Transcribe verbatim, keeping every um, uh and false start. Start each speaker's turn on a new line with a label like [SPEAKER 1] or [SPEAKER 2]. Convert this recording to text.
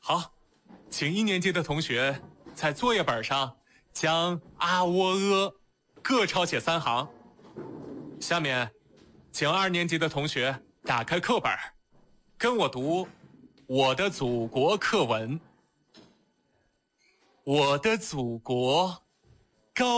[SPEAKER 1] 好，请一年级的同学在作业本上将啊喔呃各抄写三行。下面，请二年级的同学打开课本，跟我读我的祖国课文。我的祖国